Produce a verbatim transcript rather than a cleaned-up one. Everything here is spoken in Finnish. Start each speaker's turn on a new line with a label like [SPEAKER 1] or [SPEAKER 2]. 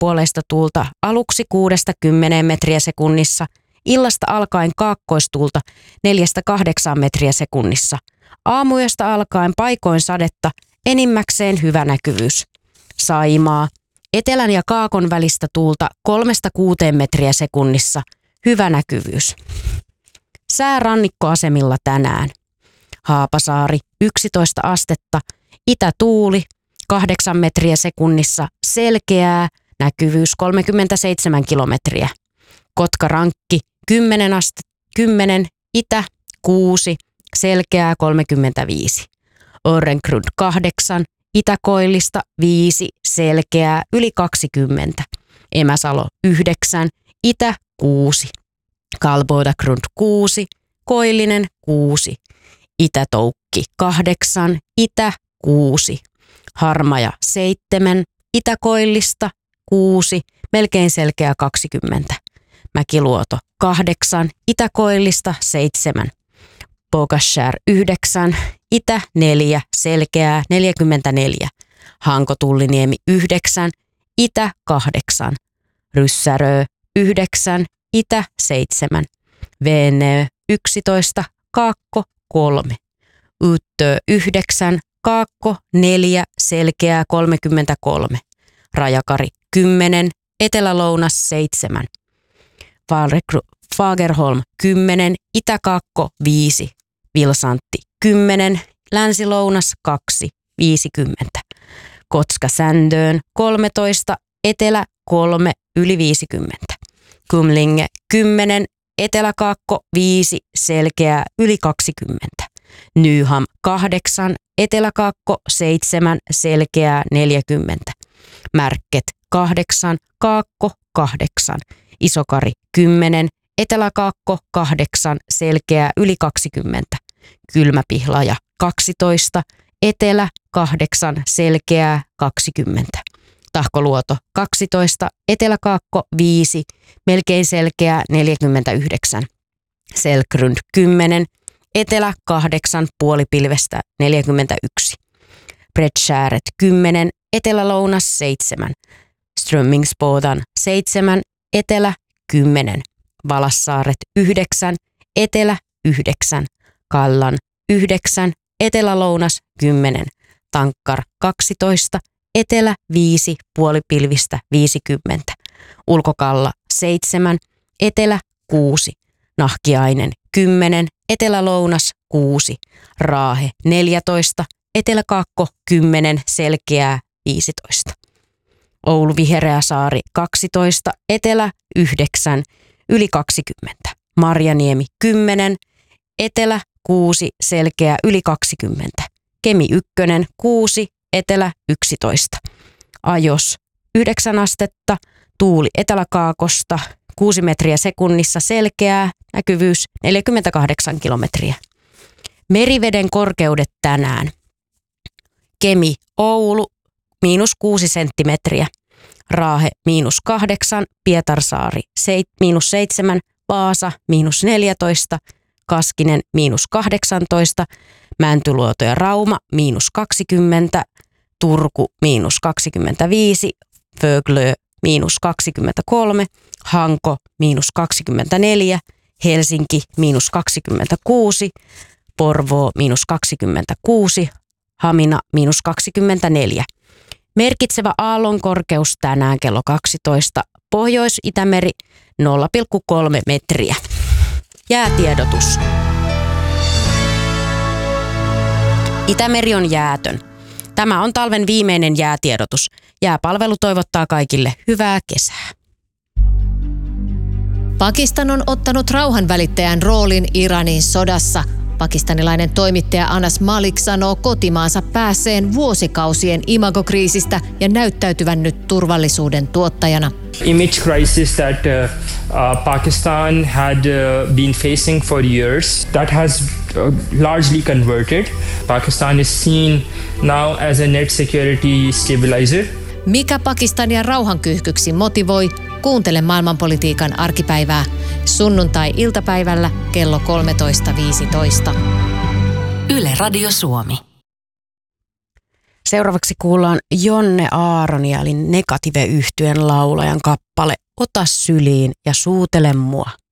[SPEAKER 1] länsipuoleista tuulta aluksi kuudesta kymmeneen metriä sekunnissa, illasta alkaen kaakkoistuulta neljästä kahdeksaan metriä sekunnissa. Aamuyöstä alkaen paikoin sadetta, enimmäkseen hyvä näkyvyys. Saimaa. Etelän ja kaakon välistä tuulta kolmesta kuuteen metriä sekunnissa, hyvä näkyvyys. Sää rannikkoasemilla tänään. Haapasaari yksitoista astetta, itätuuli kahdeksan metriä sekunnissa, selkeää, näkyvyys kolmekymmentäseitsemän kilometriä. Kotkarankki kymmenen astetta, kymmenen, itä kuusi, selkeää kolmekymmentäviisi. Örengrund kahdeksan, Itäkoillista viisi, selkeää yli kaksikymmentä. Emäsalo yhdeksän, itä kuusi. Kalbodagrund kuusi, Koillinen kuusi. Itätoukki kahdeksan, itä kuusi. Harmaja seitsemän, Itäkoillista kuusi, melkein selkeää kaksikymmentä. Mäkiluoto kahdeksan, Itäkoillista seitsemän. Pogashär yhdeksän, itä neljä, selkeää neljäkymmentäneljä. Hanko-Tulliniemi yhdeksän, itä kahdeksan. Ryssärö yhdeksän, itä seitsemän. Venö yksitoista, kaakko kolme. Yttö yhdeksän, kaakko neljä, selkeää kolmekymmentäkolme. Rajakari kymmenen, etelä-lounas seitsemän. Fagerholm kymmenen, itäkaakko viisi. Vilsantti kymmenen, länsi-lounas kaksi, viisikymmentä. Kotska-Sändöön kolmetoista, etelä kolme, yli viisikymmentä. Kumlinge kymmenen, eteläkaakko viisi, selkeää yli kaksikymmentä. Nyham kahdeksan, eteläkaakko seitsemän, selkeää neljäkymmentä. Märket kahdeksan, kaakko kahdeksan. Isokari kymmenen, eteläkaakko kahdeksan, selkeää yli kaksikymmentä. Kylmäpihlaja kaksitoista, etelä kahdeksan, selkeää kaksikymmentä. Tahkoluoto kaksitoista, eteläkaakko viisi, melkein selkeää neljäkymmentäyhdeksän. Selkrund kymmenen, etelä kahdeksan, puolipilvestä neljäkymmentäyksi. Bredskäret kymmenen, etelä-lounas seitsemän. Strömmingsbodan seitsemän, etelä kymmenen. Valassaaret yhdeksän, etelä yhdeksän. Kallan yhdeksän, etelä-lounas kymmenen. Tankkar kaksitoista, etelä viisi, puolipilvistä viisikymmentä. Ulkokalla seitsemän, etelä kuusi. Nahkiainen kymmenen, etelä-lounas kuusi. Raahe neljätoista, eteläkaakko kymmenen, selkeää viisitoista. Oulu Vihereäsaari kaksitoista, etelä yhdeksän, yli kaksikymmentä. Marjaniemi kymmenen, etelä kuusi, selkeää yli kaksikymmentä. Kemi ykkönen kuusi, etelä yksitoista. Ajos yhdeksän astetta, tuuli eteläkaakosta kuusi metriä sekunnissa, selkeää, näkyvyys neljäkymmentäkahdeksan kilometriä. Meriveden korkeudet tänään. Kemi Oulu miinus kuusi senttimetriä. Raahe miinus kahdeksan, Pietarsaari seit, miinus seitsemän, Vaasa miinus neljätoista, Kaskinen miinus kahdeksantoista, Mäntyluoto ja Rauma miinus kaksikymmentä, Turku miinus kaksikymmentäviisi, Föglö miinus kaksikymmentäkolme, Hanko miinus kaksikymmentäneljä, Helsinki miinus kaksikymmentäkuusi, Porvoo miinus kaksikymmentäkuusi, Hamina miinus kaksikymmentäneljä. Merkitsevä aallonkorkeus tänään kello kaksitoista, Pohjois-Itämeri nolla pilkku kolme metriä. Jäätiedotus. Itämeri on jäätön. Tämä on talven viimeinen jäätiedotus. Jääpalvelu toivottaa kaikille hyvää kesää.
[SPEAKER 2] Pakistan on ottanut rauhanvälittäjän roolin Iranin sodassa. Pakistanilainen toimittaja Anas Malik sanoo kotimaansa päässeen vuosikausien imagokriisistä ja näyttäytyvän nyt turvallisuuden tuottajana.
[SPEAKER 3] Image crisis that uh, uh, Pakistan had uh, been facing for years, that has uh, largely converted. Pakistan is seen now as a net security stabilizer.
[SPEAKER 2] Mikä Pakistania rauhankyyhkyksi motivoi? Kuuntele maailmanpolitiikan arkipäivää sunnuntai-iltapäivällä kello kolmetoista viisitoista.
[SPEAKER 4] Yle Radio Suomi.
[SPEAKER 1] Seuraavaksi kuullaan Jonne Aaronia eli Negative-yhtyeen laulajan kappale Ota syliin ja suutele mua.